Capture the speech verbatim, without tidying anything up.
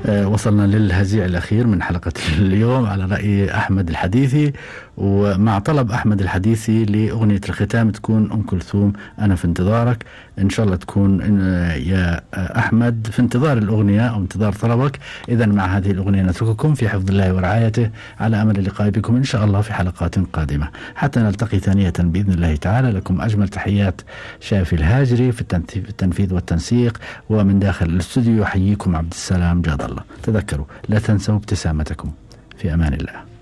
آه وصلنا للهزيع الأخير من حلقة اليوم على رأي أحمد الحديثي، ومع طلب أحمد الحديثي لأغنية الختام تكون أم كلثوم أنا في انتظارك. إن شاء الله تكون يا أحمد في انتظار الأغنية أو انتظار طلبك. إذن مع هذه الأغنية نترككم في حفظ الله ورعايته، على أمل اللقاء بكم إن شاء الله في حلقات قادمة حتى نلتقي ثانية بإذن الله تعالى. لكم أجمل تحيات شافي الهاجري في التنفيذ والتنسيق، ومن داخل الاستوديو يحييكم عبد السلام جاد الله. تذكروا لا تنسوا ابتسامتكم. في أمان الله.